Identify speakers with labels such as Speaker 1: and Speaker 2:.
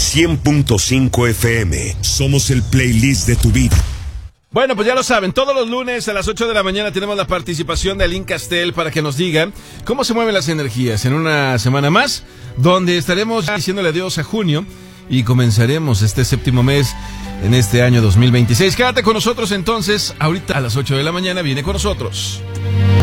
Speaker 1: 100.5 FM. Somos el playlist de tu vida.
Speaker 2: Bueno, pues ya lo saben, todos los lunes a las 8 de la mañana tenemos la participación de Aline Castel para que nos digan cómo se mueven las energías en una semana más, donde estaremos diciéndole adiós a junio y comenzaremos este séptimo mes en este año 2026. Quédate con nosotros entonces, ahorita a las 8 de la mañana viene con nosotros.